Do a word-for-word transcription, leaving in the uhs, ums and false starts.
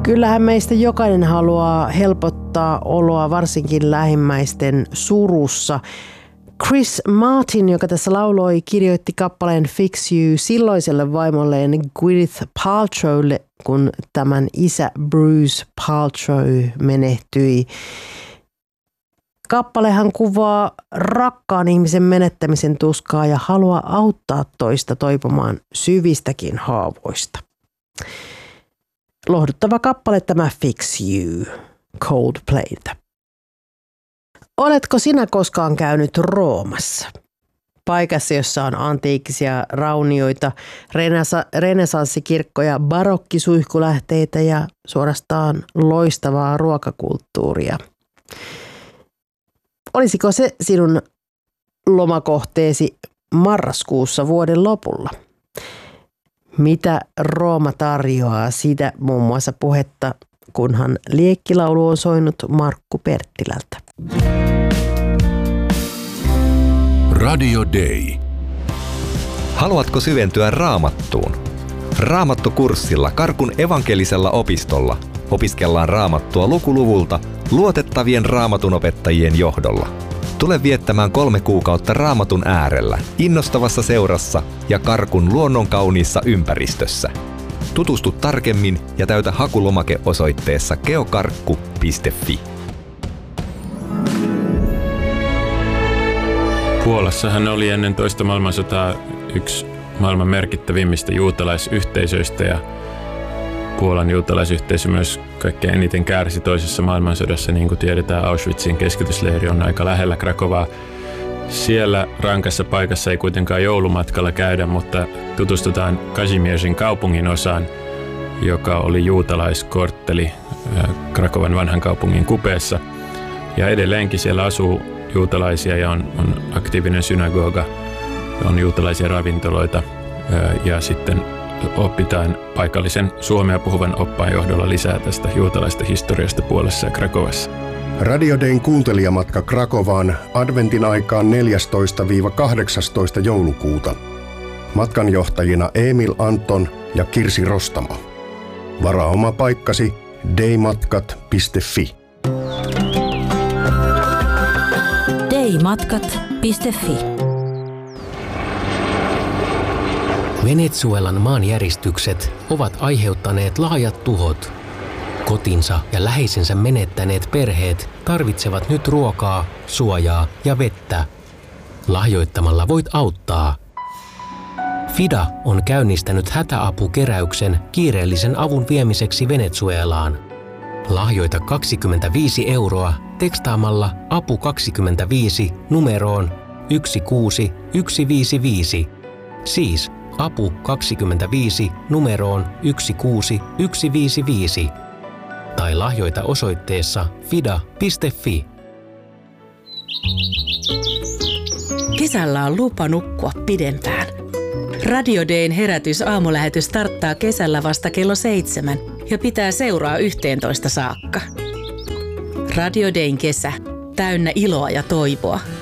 Kyllähän meistä jokainen haluaa helpottaa oloa varsinkin lähimmäisten surussa. Chris Martin, joka tässä lauloi, kirjoitti kappaleen Fix You silloiselle vaimolleen Gwyneth Paltrowlle, kun tämän isä Bruce Paltrow menehtyi. Kappalehan kuvaa rakkaan ihmisen menettämisen tuskaa ja haluaa auttaa toista toipumaan syvistäkin haavoista. Lohduttava kappale tämä Fix You Coldplaylta. Oletko sinä koskaan käynyt Roomassa? Paikassa, jossa on antiikkisia raunioita, renesa- renesanssikirkkoja, barokkisuihkulähteitä ja suorastaan loistavaa ruokakulttuuria. Olisiko se sinun lomakohteesi marraskuussa vuoden lopulla? Mitä Rooma tarjoaa, sitä muun muassa puhetta, kunhan liekkilaulu on soinut Markku Perttilältä. Radio Day. Haluatko syventyä Raamattuun? Raamattukurssilla Karkun evankelisella opistolla opiskellaan Raamattua lukuluvulta luotettavien raamatunopettajien johdolla. Tule viettämään kolme kuukautta Raamatun äärellä, innostavassa seurassa ja Karkun luonnonkauniissa ympäristössä. Tutustu tarkemmin ja täytä hakulomake osoitteessa geokarkku piste fi. Puolassahan oli ennen toista maailmansotaa yksi maailman merkittävimmistä juutalaisyhteisöistä ja Puolan juutalaisyhteisö myös kaikkein eniten kärsi toisessa maailmansodassa. Niin kuin tiedetään, Auschwitzin keskitysleiri on aika lähellä Krakovaa. Siellä rankassa paikassa ei kuitenkaan joulumatkalla käydä, mutta tutustutaan Kazimierzin kaupungin osaan, joka oli juutalaiskortteli Krakovan vanhan kaupungin kupeessa. Ja edelleenkin siellä asuu juutalaisia ja on, on aktiivinen synagoga, on juutalaisia ravintoloita ja sitten opitaan paikallisen suomea puhuvan oppaan johdolla lisää tästä juutalaista historiasta Puolassa ja Krakovassa. Radio Dayn kuuntelijamatka Krakovaan adventin aikaan neljästoista kahdeksastoista joulukuuta. Matkanjohtajina Emil Anton ja Kirsi Rostamo. Varaa oma paikkasi daymatkat piste fi. daymatkat piste fi. Venezuelan maanjäristykset ovat aiheuttaneet laajat tuhot. Kotinsa ja läheisensä menettäneet perheet tarvitsevat nyt ruokaa, suojaa ja vettä. Lahjoittamalla voit auttaa. FIDA on käynnistänyt hätäapukeräyksen kiireellisen avun viemiseksi Venezuelaan. Lahjoita kaksikymmentäviisi euroa tekstaamalla apu kaksikymmentäviisi numeroon yksi kuusi yksi viisi viisi. Siis apu kaksikymmentäviisi numeroon yksi kuusi yksi viisi viisi. Tai lahjoita osoitteessa fida piste fi. Kesällä on lupa nukkua pidempään. Radio Dayn herätys aamulähetys starttaa kesällä vasta kello seitsemän ja pitää seuraa yhteentoista saakka. Radio Dayn kesä, täynnä iloa ja toivoa.